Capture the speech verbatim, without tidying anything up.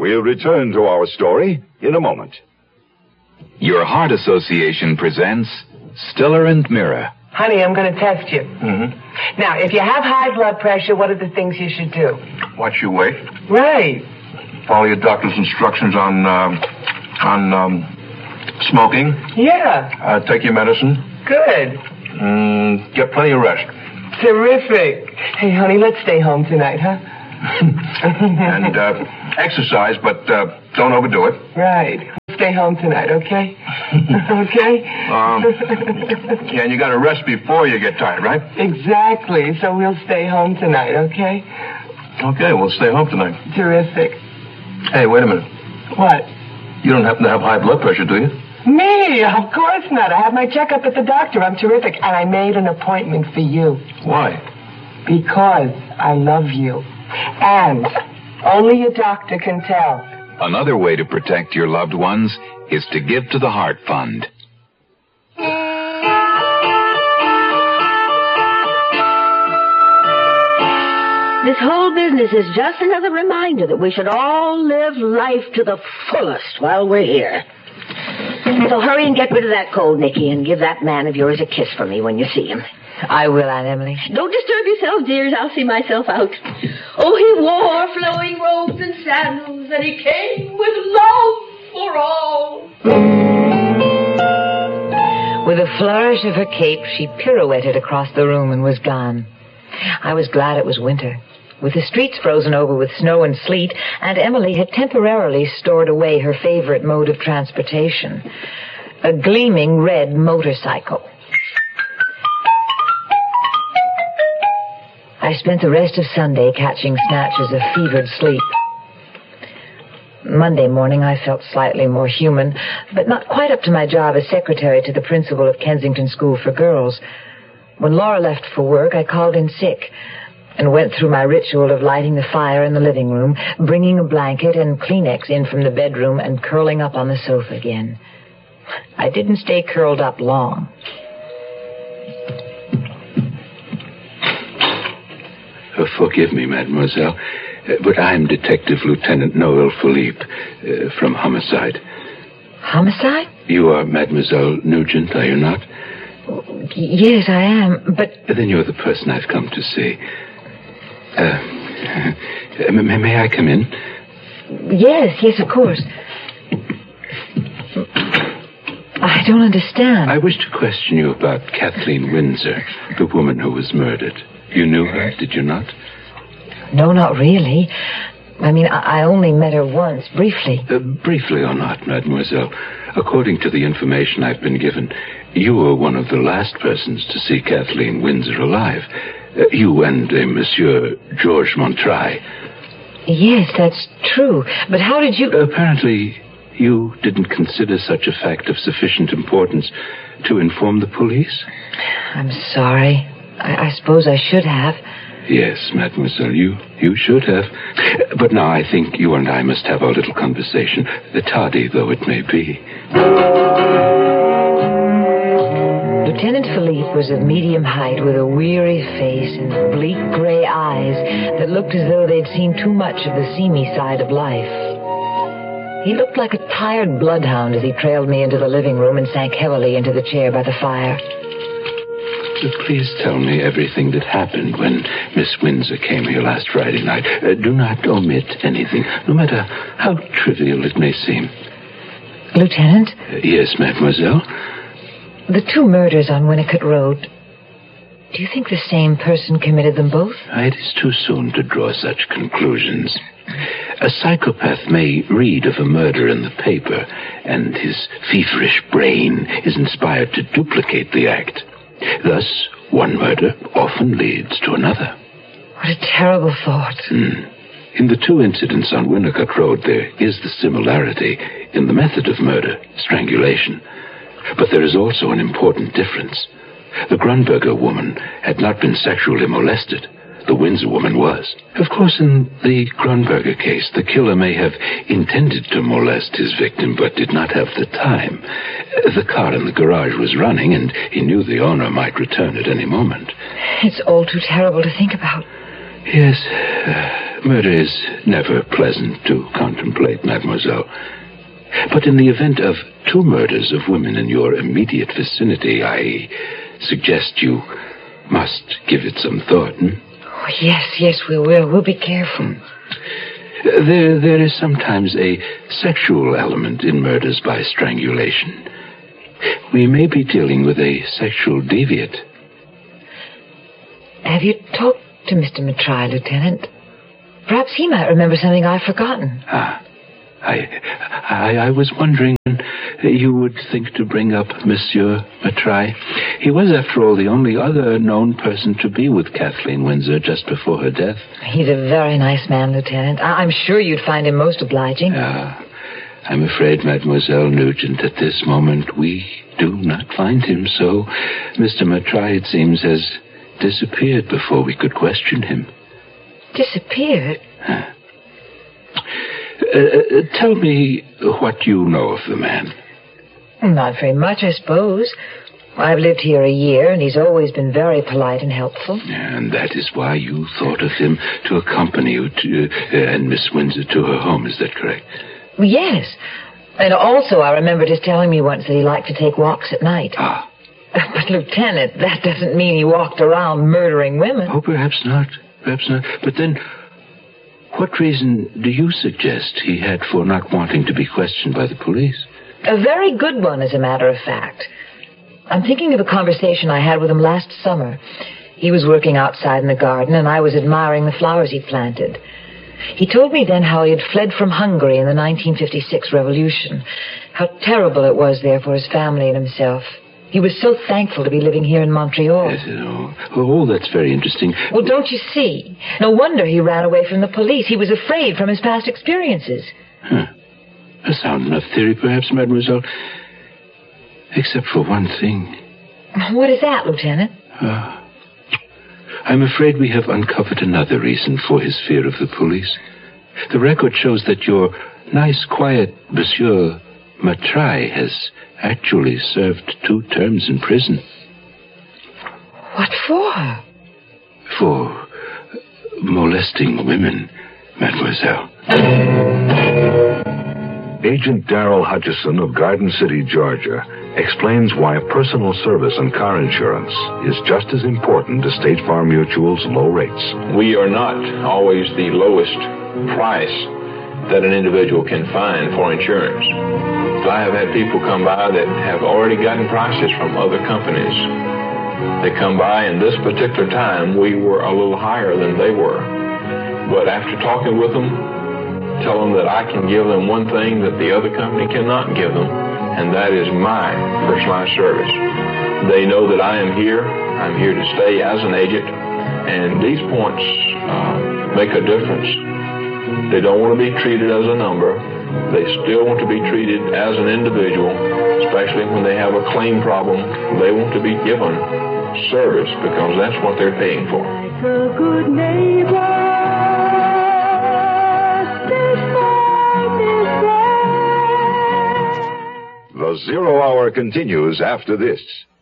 We'll return to our story in a moment. Your Heart Association presents Stiller and Mira. Honey, I'm going to test you. Mm-hmm. Now, if you have high blood pressure, what are the things you should do? Watch your weight. Right. Follow your doctor's instructions on, um, on, um, smoking. Yeah. Uh, take your medicine. Good. Mm, get plenty of rest. Terrific. Hey, honey, let's stay home tonight, huh? And, uh, exercise, but, uh, don't overdo it. Right. Stay home tonight, okay? Okay? Um, yeah, and you gotta rest before you get tired, right? Exactly. So we'll stay home tonight, okay? Okay, we'll stay home tonight. Terrific. Hey, wait a minute. What? You don't happen to have high blood pressure, do you? Me? Of course not. I had my checkup at the doctor. I'm terrific. And I made an appointment for you. Why? Because I love you. And only a doctor can tell. Another way to protect your loved ones is to give to the Heart Fund. This whole business is just another reminder that we should all live life to the fullest while we're here. So hurry and get rid of that cold, Nicky, and give that man of yours a kiss for me when you see him. I will, Aunt Emily. Don't disturb yourself, dears. I'll see myself out. Oh, he wore flowing robes and sandals, and he came with love for all. With a flourish of her cape, she pirouetted across the room and was gone. I was glad it was winter. With the streets frozen over with snow and sleet, Aunt Emily had temporarily stored away her favorite mode of transportation, a gleaming red motorcycle. I spent the rest of Sunday catching snatches of fevered sleep. Monday morning I felt slightly more human, but not quite up to my job as secretary to the principal of Kensington School for Girls. When Laura left for work, I called in sick and went through my ritual of lighting the fire in the living room, bringing a blanket and Kleenex in from the bedroom, and curling up on the sofa again. I didn't stay curled up long. Uh, forgive me, mademoiselle, uh, but I'm Detective Lieutenant Noel Philippe uh, from Homicide. Homicide? You are Mademoiselle Nugent, are you not? Yes, I am, but... Then you're the person I've come to see. Uh, may, may I come in? Yes, yes, of course. I don't understand. I wish to question you about Kathleen Windsor, the woman who was murdered. You knew her, did you not? No, not really. I mean, I, I only met her once, briefly. Uh, briefly or not, mademoiselle, according to the information I've been given, you were one of the last persons to see Kathleen Windsor alive. Uh, you and uh, Monsieur Georges Montreuil. Yes, that's true. But how did you... Apparently, you didn't consider such a fact of sufficient importance to inform the police? I'm sorry. I, I suppose I should have. Yes, mademoiselle, you, you should have. But now I think you and I must have our little conversation, tardy though it may be. Lieutenant Philippe was of medium height with a weary face and bleak gray eyes that looked as though they'd seen too much of the seamy side of life. He looked like a tired bloodhound as he trailed me into the living room and sank heavily into the chair by the fire. Please tell me everything that happened when Miss Windsor came here last Friday night. Uh, do not omit anything, no matter how trivial it may seem. Lieutenant? Uh, yes, mademoiselle? The two murders on Winnicott Road, do you think the same person committed them both? It is too soon to draw such conclusions. A psychopath may read of a murder in the paper, and his feverish brain is inspired to duplicate the act. Thus, one murder often leads to another. What a terrible thought. Mm. In the two incidents on Winnicott Road, there is the similarity in the method of murder, strangulation. But there is also an important difference. The Grunberger woman had not been sexually molested. The Windsor woman was. Of course, in the Grunberger case, the killer may have intended to molest his victim, but did not have the time. The car in the garage was running, and he knew the owner might return at any moment. It's all too terrible to think about. Yes, uh, Murder is never pleasant to contemplate, mademoiselle. But in the event of two murders of women in your immediate vicinity, I suggest you must give it some thought. Hmm? Oh, yes, yes, we will. We'll be careful. There, there is sometimes a sexual element in murders by strangulation. We may be dealing with a sexual deviant. Have you talked to Mister Mattrai, Lieutenant? Perhaps he might remember something I've forgotten. Ah, I, I, I was wondering when you would think to bring up Monsieur Mattrai. He was, after all, the only other known person to be with Kathleen Windsor just before her death. He's a very nice man, Lieutenant. I- I'm sure you'd find him most obliging. Ah, I'm afraid, Mademoiselle Nugent, at this moment we do not find him so. Mister Mattrai, it seems, has disappeared before we could question him. Disappeared? Huh. Uh, uh, tell me what you know of the man. Not very much, I suppose. I've lived here a year, and he's always been very polite and helpful. And that is why you thought of him to accompany you to, uh, and Miss Windsor to her home, is that correct? Yes. And also I remembered his telling me once that he liked to take walks at night. Ah. But, Lieutenant, that doesn't mean he walked around murdering women. Oh, perhaps not. Perhaps not. But then, what reason do you suggest he had for not wanting to be questioned by the police? A very good one, as a matter of fact. I'm thinking of a conversation I had with him last summer. He was working outside in the garden, and I was admiring the flowers he planted. He told me then how he had fled from Hungary in the nineteen fifty-six revolution, how terrible it was there for his family and himself. He was so thankful to be living here in Montreal. Yes, oh, oh, that's very interesting. Well, don't you see? No wonder he ran away from the police. He was afraid from his past experiences. Huh. A sound enough theory, perhaps, mademoiselle. Except for one thing. What is that, Lieutenant? Uh, I'm afraid we have uncovered another reason for his fear of the police. The record shows that your nice, quiet Monsieur Mattrai has actually served two terms in prison. What for? For molesting women, mademoiselle. Agent Darrell Hutchison of Garden City, Georgia, explains why personal service and car insurance is just as important as State Farm Mutual's low rates. We are not always the lowest price that an individual can find for insurance. I have had people come by that have already gotten prices from other companies. They come by, and this particular time we were a little higher than they were. But after talking with them, tell them that I can give them one thing that the other company cannot give them, and that is my personalized service. They know that I am here. I'm here to stay as an agent, and these points uh, make a difference. They don't want to be treated as a number. They still want to be treated as an individual, especially when they have a claim problem. They want to be given service because that's what they're paying for. Like a good neighbor. The Zero Hour continues after this.